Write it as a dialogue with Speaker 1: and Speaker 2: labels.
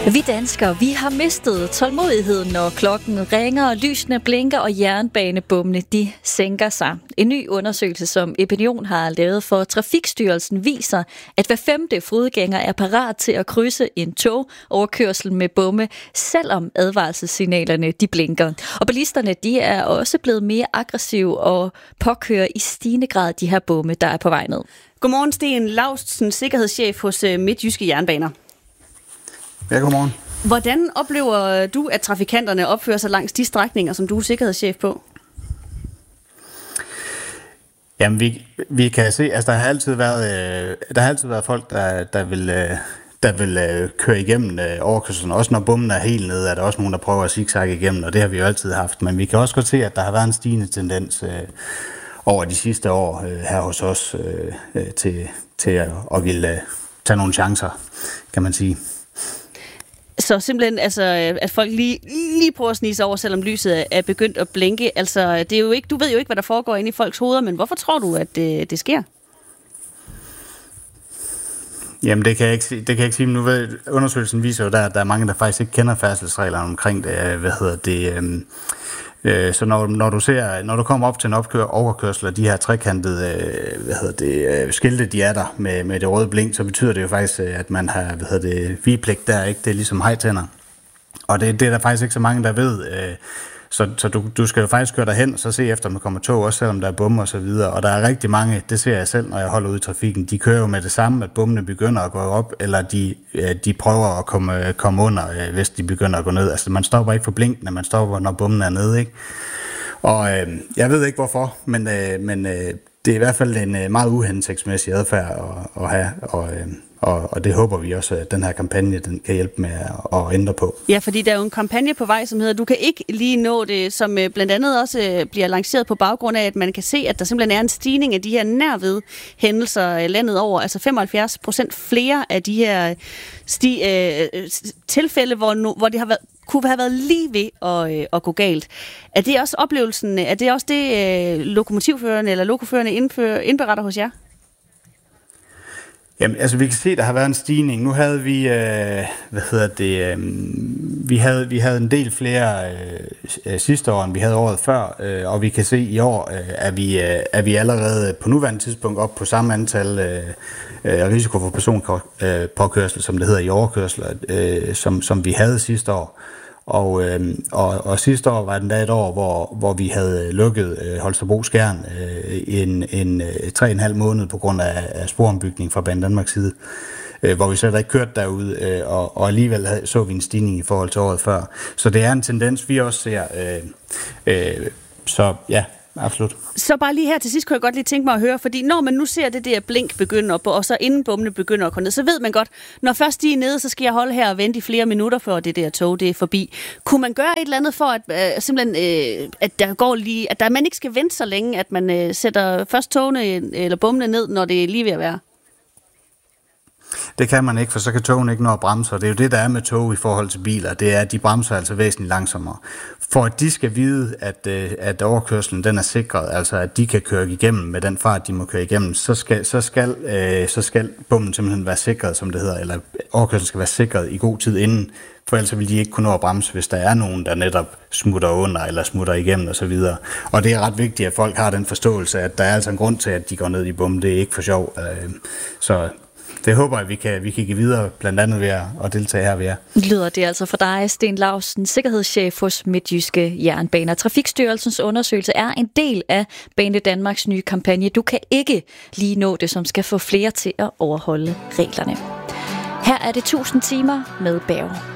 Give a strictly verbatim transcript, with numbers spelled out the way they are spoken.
Speaker 1: Vi danskere, vi har mistet tålmodigheden, når klokken ringer, lysene blinker og jernbanebommene de sænker sig. En ny undersøgelse, som Epinion har lavet for Trafikstyrelsen, viser, at hver femte fodgænger er parat til at krydse en togoverkørsel med bomme, selvom advarselssignalerne de blinker. Og bilisterne de er også blevet mere aggressive og påkører i stigende grad de her bomme, der er på vej ned.
Speaker 2: Godmorgen, Sten Laustsen, sikkerhedschef hos Midtjyske Jernbaner.
Speaker 3: Ja, godmorgen.
Speaker 2: Hvordan oplever du, at trafikanterne opfører sig langs de strækninger, som du er sikkerhedschef på?
Speaker 3: Jamen, vi, vi kan se, altså der har altid været, øh, der har altid været folk, der, der vil, øh, der vil øh, køre igennem øh, overkørslen. Også når bommen er helt nede, er der også nogen, der prøver at zigzagge igennem, og det har vi jo altid haft. Men vi kan også godt se, at der har været en stigende tendens øh, over de sidste år øh, her hos os øh, til, til at, at ville øh, tage nogle chancer, kan man sige.
Speaker 2: Så simpelthen, altså, at folk lige, lige prøver at snige sig over, selvom lyset er begyndt at blinke. Altså, det er jo ikke, du ved jo ikke, hvad der foregår inde i folks hoveder, men hvorfor tror du, at det, det sker?
Speaker 3: Jamen, det kan jeg ikke, det kan jeg ikke sige, men nu ved, undersøgelsen viser jo, der, at der er mange, der faktisk ikke kender færdselsreglerne omkring det. Hvad hedder det? Øhm, øh, så når, når du ser, når du kommer op til en opkør, overkørsel af de her trekantede, øh, hvad hedder det, øh, skilte, de er der med, med det røde blink, så betyder det jo faktisk, at man har, hvad hedder det, vigepligt der, ikke? Det er ligesom hejtænder. Og det, det er der faktisk ikke så mange, der ved. Øh, Så, så du, du skal jo faktisk køre derhen og så se efter, om der kommer tog, også selvom der er bomme og så videre. Og der er rigtig mange, det ser jeg selv, når jeg holder ud i trafikken, de kører jo med det samme, at bommene begynder at gå op, eller de, de prøver at komme, komme under, hvis de begynder at gå ned. Altså man stopper ikke for blinkene, man stopper, når bommen er nede, ikke? Og øh, jeg ved ikke hvorfor, men, øh, men øh, det er i hvert fald en øh, meget uhensigtsmæssig adfærd at, at have, og øh, Og, og det håber vi også, at den her kampagne den kan hjælpe med at, at ændre på.
Speaker 2: Ja, fordi der er jo en kampagne på vej, som hedder Du kan ikke lige nå det, som blandt andet også bliver lanceret på baggrund af, at man kan se, at der simpelthen er en stigning af de her nærved hændelser landet over. Altså femoghalvfjerds procent flere af de her sti, øh, tilfælde, hvor, no, hvor det har været, kunne have været lige ved at, øh, at gå galt. Er det også oplevelsen, er det også det, øh, lokomotivførerne eller lokoførerne indfører, indberetter hos jer?
Speaker 3: Jamen, altså vi kan se, at der har været en stigning. Nu havde vi, øh, hvad hedder det, øh, vi havde vi havde en del flere øh, sidste år, end vi havde året før, øh, og vi kan se i år, øh, at vi øh, er vi allerede på nuværende tidspunkt op på samme antal øh, risiko for personpåkørsel, som det hedder i overkørsler, øh, som som vi havde sidste år. Og, øh, og, og sidste år var den der et år, hvor, hvor vi havde lukket øh, Holstebro-Skjern øh, en, en øh, tre og en halv måned på grund af, af sporombygning fra Banedanmarks side, øh, hvor vi slet ikke kørte derude, øh, og, og alligevel havde, så vi en stigning i forhold til året før. Så det er en tendens, vi også ser. Øh, øh, så ja, absolut.
Speaker 2: Så bare lige her til sidst kunne jeg godt lige tænke mig at høre, fordi når man nu ser det der blink begynde op, og så inden bommene begynder at komme ned, så ved man godt, når først de er nede, så skal jeg holde her og vente i flere minutter, før det der tog det er forbi. Kunne man gøre et eller andet for, at, øh, simpelthen, øh, at der går lige, at der, man ikke skal vente så længe, at man øh, sætter først togene eller bommene ned, når det er lige ved at være?
Speaker 3: Det kan man ikke, for så kan togene ikke nå at bremse, og det er jo det, der er med tog i forhold til biler, det er, at de bremser altså væsentligt langsommere. For at de skal vide, at, at overkørslen den er sikret, altså at de kan køre igennem med den fart, de må køre igennem, så skal, så skal, øh, så skal bommen simpelthen være sikret, som det hedder, eller overkørslen skal være sikret i god tid inden, for ellers vil de ikke kunne nå at bremse, hvis der er nogen, der netop smutter under eller smutter igennem osv. Og det er ret vigtigt, at folk har den forståelse, at der er altså en grund til, at de går ned i bommen, det er ikke for sjov. Øh, så det håber jeg, vi kan, vi kan give videre, blandt andet ved at deltage her ved jer.
Speaker 1: Lyder det altså for dig, Sten Laustsen, sikkerhedschef hos Midtjyske Jernbaner. Trafikstyrelsens undersøgelse er en del af Banedanmarks nye kampagne. Du kan ikke lige nå det, som skal få flere til at overholde reglerne. Her er det tusind timer med Bære.